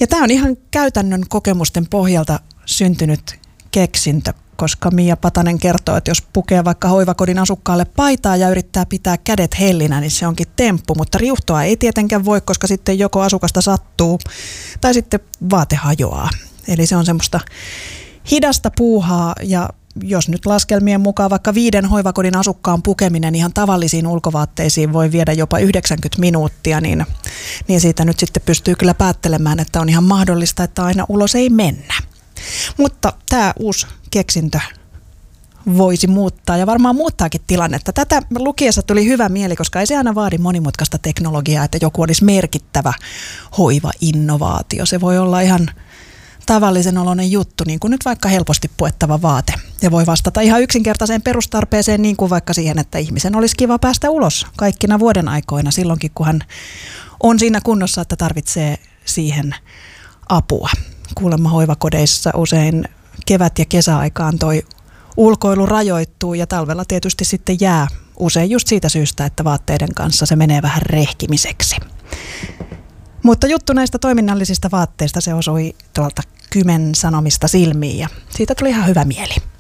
Ja tämä on ihan käytännön kokemusten pohjalta syntynyt keksintö, koska Mia Patanen kertoo, että jos pukee vaikka hoivakodin asukkaalle paitaa ja yrittää pitää kädet hellinä, niin se onkin temppu, mutta riuhtoa ei tietenkään voi, koska sitten joko asukasta sattuu tai sitten vaate hajoaa. Eli se on semmoista hidasta puuhaa ja jos nyt laskelmien mukaan vaikka 5 hoivakodin asukkaan pukeminen ihan tavallisiin ulkovaatteisiin voi viedä jopa 90 minuuttia, niin siitä nyt sitten pystyy kyllä päättelemään, että on ihan mahdollista, että aina ulos ei mennä. Mutta tämä uusi keksintö voisi muuttaa ja varmaan muuttaakin tilannetta. Tätä lukiessa tuli hyvä mieli, koska ei se aina vaadi monimutkaista teknologiaa, että joku olisi merkittävä hoivainnovaatio. Se voi olla ihan tavallisen oloinen juttu, niin kuin nyt vaikka helposti puettava vaate. Ja voi vastata ihan yksinkertaiseen perustarpeeseen, niin kuin vaikka siihen, että ihmisen olisi kiva päästä ulos kaikkina vuoden aikoina, silloinkin kun hän on siinä kunnossa, että tarvitsee siihen apua. Kuulemma hoivakodeissa usein kevät- ja kesäaikaan toi ulkoilu rajoittuu ja talvella tietysti sitten jää usein just siitä syystä, että vaatteiden kanssa se menee vähän rehkimiseksi. Mutta juttu näistä toiminnallisista vaatteista, se osui tuolta Kymen Sanomista silmiin ja siitä tuli ihan hyvä mieli.